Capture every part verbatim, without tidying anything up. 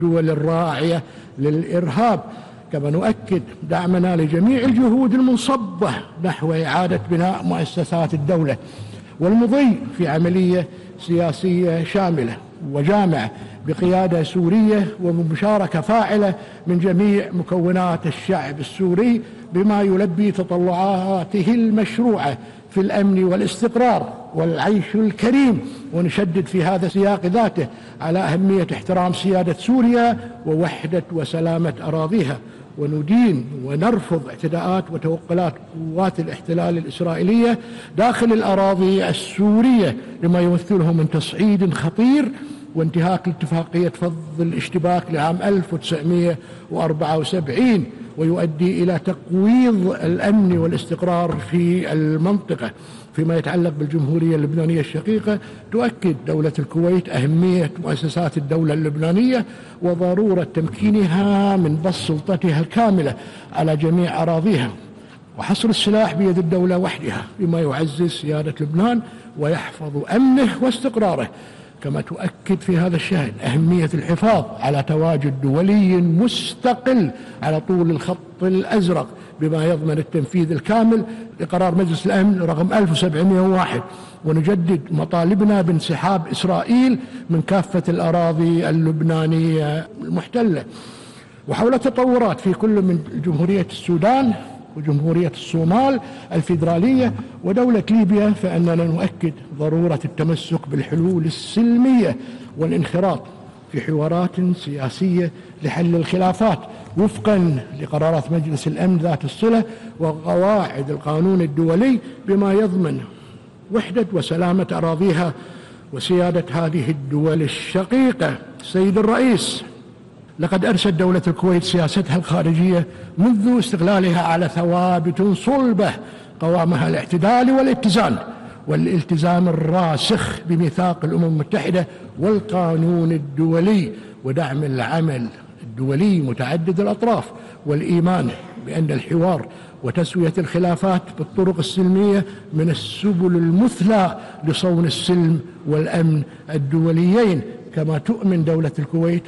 الدول الراعية للإرهاب. كما نؤكد دعمنا لجميع الجهود المنصبة نحو إعادة بناء مؤسسات الدولة والمضي في عملية سياسية شاملة وجامعة بقيادة سورية وبمشاركة فاعلة من جميع مكونات الشعب السوري بما يلبي تطلعاته المشروعة في الأمن والاستقرار والعيش الكريم. ونشدد في هذا السياق ذاته على أهمية احترام سيادة سوريا ووحدة وسلامة أراضيها، وندين ونرفض اعتداءات وتوغلات قوات الاحتلال الإسرائيلية داخل الأراضي السورية لما يمثله من تصعيد خطير وانتهاك اتفاقية فض الاشتباك لعام ألف وتسعمئة وأربعة وسبعين ويؤدي إلى تقويض الأمن والاستقرار في المنطقة. فيما يتعلق بالجمهورية اللبنانية الشقيقة، تؤكد دولة الكويت أهمية مؤسسات الدولة اللبنانية وضرورة تمكينها من بسط سلطتها الكاملة على جميع أراضيها وحصر السلاح بيد الدولة وحدها بما يعزز سيادة لبنان ويحفظ أمنه واستقراره. كما تؤكد في هذا الشأن أهمية الحفاظ على تواجد دولي مستقل على طول الخط الأزرق بما يضمن التنفيذ الكامل لقرار مجلس الأمن رقم ألف وسبعمئة وواحد. ونجدد مطالبنا بانسحاب إسرائيل من كافة الأراضي اللبنانية المحتلة. وحول التطورات في كل من جمهورية السودان وجمهورية الصومال الفيدرالية ودولة ليبيا، فإننا نؤكد ضرورة التمسك بالحلول السلمية والانخراط في حوارات سياسية لحل الخلافات وفقا لقرارات مجلس الأمن ذات الصلة وقواعد القانون الدولي بما يضمن وحدة وسلامة أراضيها وسيادة هذه الدول الشقيقة. سيد الرئيس، لقد أرست دولة الكويت سياستها الخارجية منذ استقلالها على ثوابت صلبة قوامها الاعتدال والاتزان والالتزام الراسخ بميثاق الأمم المتحدة والقانون الدولي ودعم العمل الدولي متعدد الأطراف والإيمان بأن الحوار وتسوية الخلافات بالطرق السلمية من السبل المثلى لصون السلم والأمن الدوليين. كما تؤمن دولة الكويت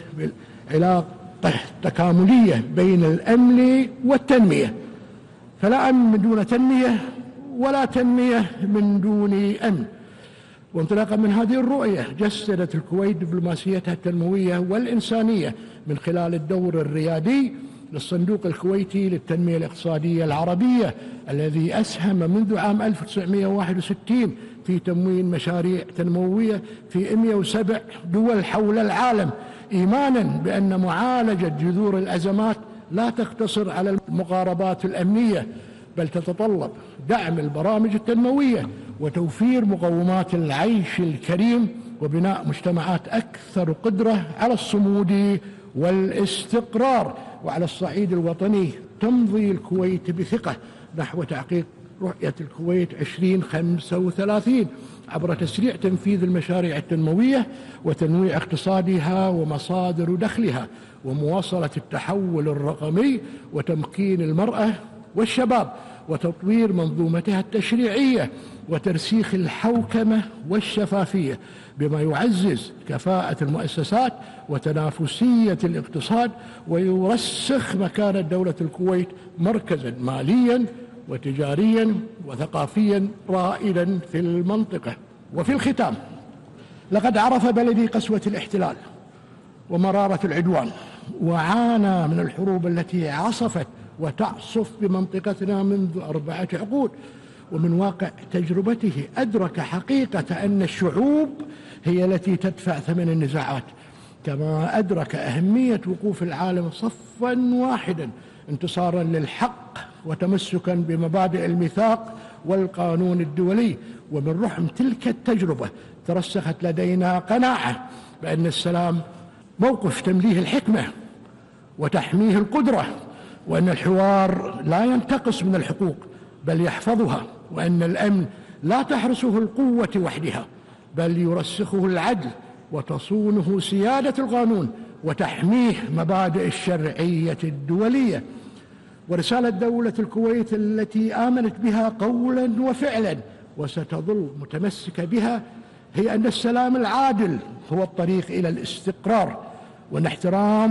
بالعلاقة تكاملية بين الأمن والتنمية، فلا أمن من دون تنمية ولا تنمية من دون أمن. وانطلاقا من هذه الرؤية جسدت الكويت دبلوماسيتها التنموية والإنسانية من خلال الدور الريادي للصندوق الكويتي للتنمية الاقتصادية العربية الذي أسهم منذ عام ألف وتسعمئة وواحد وستين في تمويل مشاريع تنموية في مئة وسبع دول حول العالم، إيمانا بأن معالجة جذور الأزمات لا تقتصر على المقاربات الأمنية بل تتطلب دعم البرامج التنموية وتوفير مقومات العيش الكريم وبناء مجتمعات أكثر قدرة على الصمود والاستقرار. وعلى الصعيد الوطني تمضي الكويت بثقة نحو تحقيق رؤية الكويت عشرين خمسة وثلاثين عبر تسريع تنفيذ المشاريع التنموية وتنويع اقتصادها ومصادر دخلها ومواصلة التحول الرقمي وتمكين المرأة والشباب وتطوير منظومتها التشريعية وترسيخ الحوكمة والشفافية بما يعزز كفاءة المؤسسات وتنافسية الاقتصاد ويرسخ مكانة دولة الكويت مركزا ماليا وتجاريا وثقافيا رائدا في المنطقة. وفي الختام، لقد عرف بلدي قسوة الاحتلال ومرارة العدوان وعانى من الحروب التي عصفت وتعصف بمنطقتنا منذ أربعة عقود. ومن واقع تجربته أدرك حقيقة أن الشعوب هي التي تدفع ثمن النزاعات، كما أدرك أهمية وقوف العالم صفا واحدا انتصارا للحق وتمسكا بمبادئ الميثاق والقانون الدولي. ومن رحم تلك التجربة ترسخت لدينا قناعة بأن السلام موقف تمليه الحكمة وتحميه القدرة، وأن الحوار لا ينتقص من الحقوق بل يحفظها، وأن الأمن لا تحرسه القوة وحدها بل يرسخه العدل وتصونه سيادة القانون وتحميه مبادئ الشرعية الدولية. ورسالة دولة الكويت التي آمنت بها قولا وفعلا وستظل متمسكة بها هي أن السلام العادل هو الطريق إلى الاستقرار، وأن احترام